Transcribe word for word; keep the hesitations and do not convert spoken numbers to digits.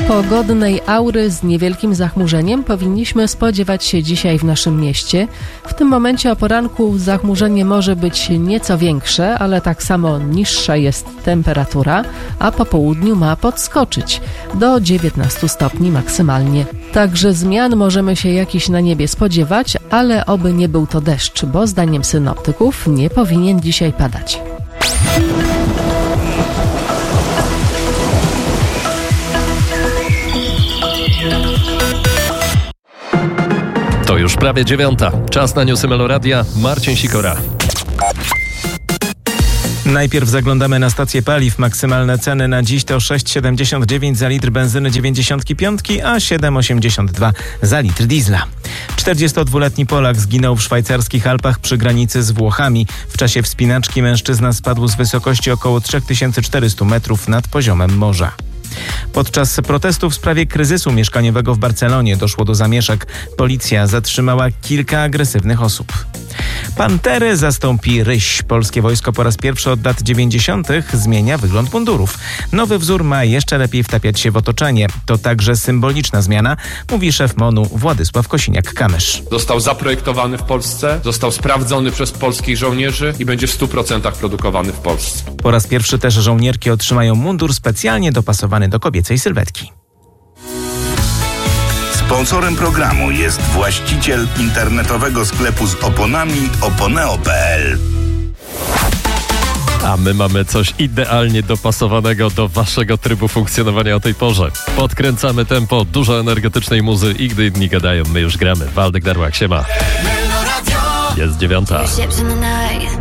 Pogodnej aury z niewielkim zachmurzeniem powinniśmy spodziewać się dzisiaj w naszym mieście. W tym momencie o poranku zachmurzenie może być nieco większe, ale tak samo niższa jest temperatura, a po południu ma podskoczyć do dziewiętnastu stopni maksymalnie. Także zmian możemy się jakiś na niebie spodziewać, ale oby nie był to deszcz, bo zdaniem synoptyków nie powinien dzisiaj padać. To już prawie dziewiąta. Czas na newsy Meloradia. Marcin Sikora. Najpierw zaglądamy na stację paliw. Maksymalne ceny na dziś to sześć siedemdziesiąt dziewięć za litr benzyny dziewięćdziesiąt pięć, a siedem osiemdziesiąt dwa za litr diesla. czterdziestodwuletni Polak zginął w szwajcarskich Alpach przy granicy z Włochami. W czasie wspinaczki mężczyzna spadł z wysokości około trzy tysiące czterysta metrów nad poziomem morza. Podczas protestów w sprawie kryzysu mieszkaniowego w Barcelonie doszło do zamieszek. Policja zatrzymała kilka agresywnych osób. Pantery zastąpi ryś. Polskie wojsko po raz pierwszy od lat dziewięćdziesiątych zmienia wygląd mundurów. Nowy wzór ma jeszcze lepiej wtapiać się w otoczenie. To także symboliczna zmiana, mówi szef MON-u Władysław Kosiniak-Kamysz. Został zaprojektowany w Polsce, został sprawdzony przez polskich żołnierzy i będzie w stu procentach produkowany w Polsce. Po raz pierwszy też żołnierki otrzymają mundur specjalnie dopasowany do kobiecej sylwetki. Sponsorem programu jest właściciel internetowego sklepu z oponami oponeo kropka pe el. A my mamy coś idealnie dopasowanego do waszego trybu funkcjonowania o tej porze. Podkręcamy tempo, dużo energetycznej muzy i gdy inni gadają, my już gramy. Waldek Darłak, siema. Jest dziewiąta.